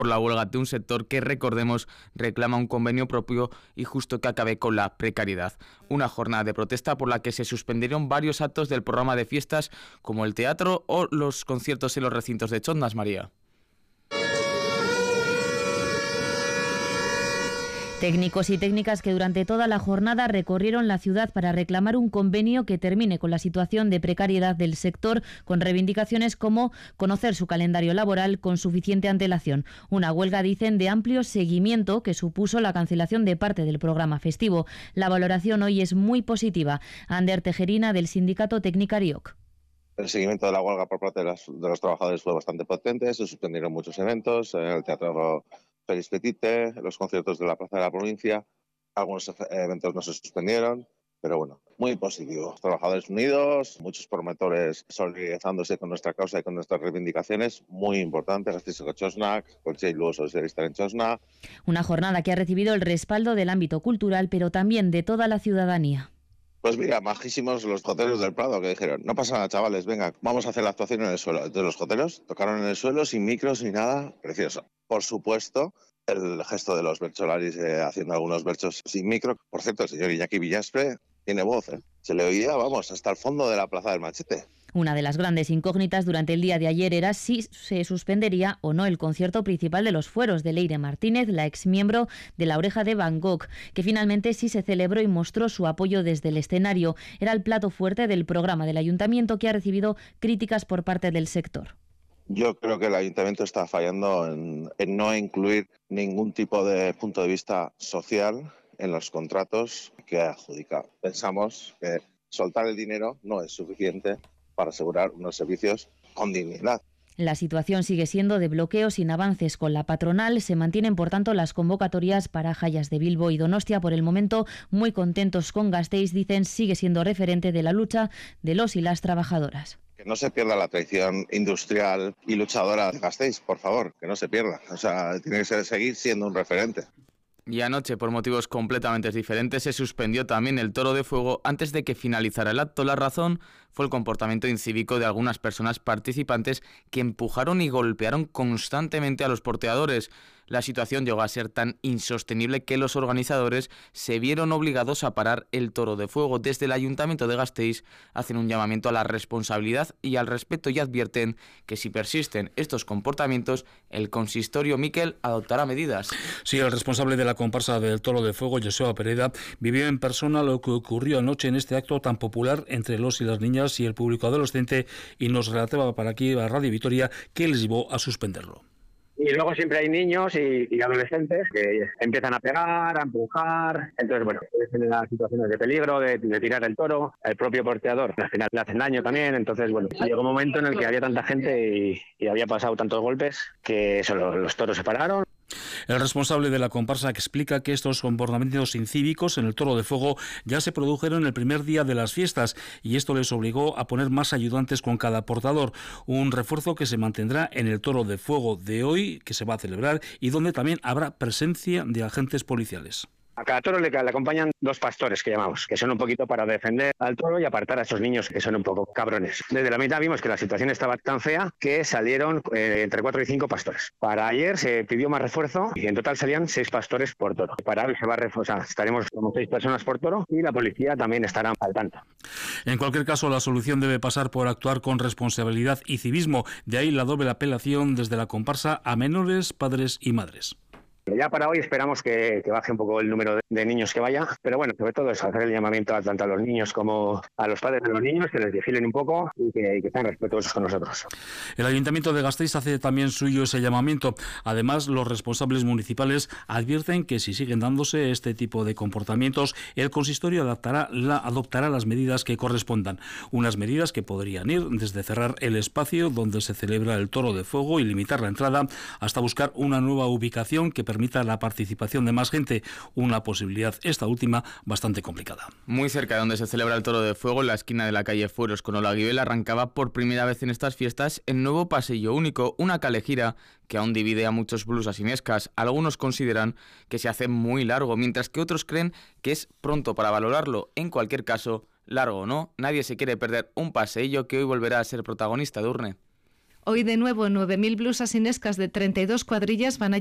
por la huelga de un sector que, recordemos, reclama un convenio propio y justo que acabe con la precariedad. Una jornada de protesta por la que se suspendieron varios actos del programa de fiestas como el teatro o los conciertos en los recintos de Chondas, María. Técnicos y técnicas que durante toda la jornada recorrieron la ciudad para reclamar un convenio que termine con la situación de precariedad del sector, con reivindicaciones como conocer su calendario laboral con suficiente antelación. Una huelga, dicen, de amplio seguimiento que supuso la cancelación de parte del programa festivo. La valoración hoy es muy positiva. Ander Tejerina, del sindicato Tecnicarioc. El seguimiento de la huelga por parte de los trabajadores fue bastante potente, se suspendieron muchos eventos, el teatro Félix Petite, los conciertos de la Plaza de la Provincia, algunos eventos no se suspendieron, pero bueno, muy positivo. Trabajadores unidos, muchos promotores solidarizándose con nuestra causa y con nuestras reivindicaciones, muy importante. Gasteiz-Eko Txosnak, Kontseilu Sozialistaren Txosna. Una jornada que ha recibido el respaldo del ámbito cultural, pero también de toda la ciudadanía. Pues mira, majísimos los joteros del Prado que dijeron, no pasa nada, chavales, venga, vamos a hacer la actuación en el suelo. Entonces los joteros tocaron en el suelo, sin micros ni nada, precioso. Por supuesto, el gesto de los bertsolaris haciendo algunos berchos sin micro. Por cierto, el señor Iñaki Villaspre tiene voz, ¿eh? Se le oía, vamos, hasta el fondo de la Plaza del Machete. Una de las grandes incógnitas durante el día de ayer era si se suspendería o no el concierto principal de los Fueros de Leire Martínez, la exmiembro de La Oreja de Van Gogh, que finalmente sí se celebró y mostró su apoyo desde el escenario. Era el plato fuerte del programa del Ayuntamiento, que ha recibido críticas por parte del sector. Yo creo que el Ayuntamiento está fallando en no incluir ningún tipo de punto de vista social en los contratos que adjudica. Pensamos que soltar el dinero no es suficiente para asegurar unos servicios con dignidad. La situación sigue siendo de bloqueo sin avances con la patronal. Se mantienen, por tanto, las convocatorias para Jaias de Bilbo y Donostia. Por el momento, muy contentos con Gasteiz, dicen, sigue siendo referente de la lucha de los y las trabajadoras. Que no se pierda la tradición industrial y luchadora de Gasteiz, por favor, que no se pierda. O sea, tiene que seguir siendo un referente. Y anoche, por motivos completamente diferentes, se suspendió también el Toro de Fuego antes de que finalizara el acto. La razón fue el comportamiento incívico de algunas personas participantes que empujaron y golpearon constantemente a los porteadores. La situación llegó a ser tan insostenible que los organizadores se vieron obligados a parar el Toro de Fuego. Desde el Ayuntamiento de Gasteiz hacen un llamamiento a la responsabilidad y al respeto y advierten que si persisten estos comportamientos, el consistorio, Miquel, adoptará medidas. Sí, el responsable de la comparsa del Toro de Fuego, Joseba Pereda, vivió en persona lo que ocurrió anoche en este acto tan popular entre los y las niñas y el público adolescente, y nos relataba para aquí a Radio Vitoria qué les llevó a suspenderlo. Y luego siempre hay niños y adolescentes que empiezan a pegar, a empujar. Entonces, bueno, puede generar situaciones de peligro, de tirar el toro. El propio porteador, al final le hacen daño también. Entonces, bueno, llegó un momento en el que había tanta gente y había pasado tantos golpes que eso, los toros se pararon. El responsable de la comparsa explica que estos comportamientos incívicos en el Toro de Fuego ya se produjeron el primer día de las fiestas y esto les obligó a poner más ayudantes con cada portador, un refuerzo que se mantendrá en el Toro de Fuego de hoy, que se va a celebrar, y donde también habrá presencia de agentes policiales. A cada toro le acompañan dos pastores, que llamamos, que son un poquito para defender al toro y apartar a esos niños que son un poco cabrones. Desde la mitad vimos que la situación estaba tan fea que salieron entre 4 y 5 pastores. Para ayer se pidió más refuerzo y en total salían 6 pastores por toro. Para hoy se va a reforzar, estaremos como 6 personas por toro y la policía también estará al tanto. En cualquier caso, la solución debe pasar por actuar con responsabilidad y civismo. De ahí la doble apelación desde la comparsa a menores, padres y madres. Ya para hoy esperamos que baje un poco el número de niños que vaya, pero bueno, sobre todo es hacer el llamamiento tanto a los niños como a los padres de los niños, que les vigilen un poco y que sean respetuosos con nosotros. El Ayuntamiento de Gasteiz hace también suyo ese llamamiento. Además, los responsables municipales advierten que si siguen dándose este tipo de comportamientos, el consistorio adoptará las medidas que correspondan. Unas medidas que podrían ir desde cerrar el espacio donde se celebra el Toro de Fuego y limitar la entrada, hasta buscar una nueva ubicación que permita la participación de más gente, una posibilidad, esta última, bastante complicada. Muy cerca de donde se celebra el Toro de Fuego, en la esquina de la calle Fueros con Olaguibel, arrancaba por primera vez en estas fiestas el nuevo pasillo único, una calejira que aún divide a muchos blusasinescas. Algunos consideran que se hace muy largo, mientras que otros creen que es pronto para valorarlo. En cualquier caso, largo o no, nadie se quiere perder un paseillo que hoy volverá a ser protagonista de Urne. Hoy de nuevo 9.000 blusas inescas de 32 cuadrillas van a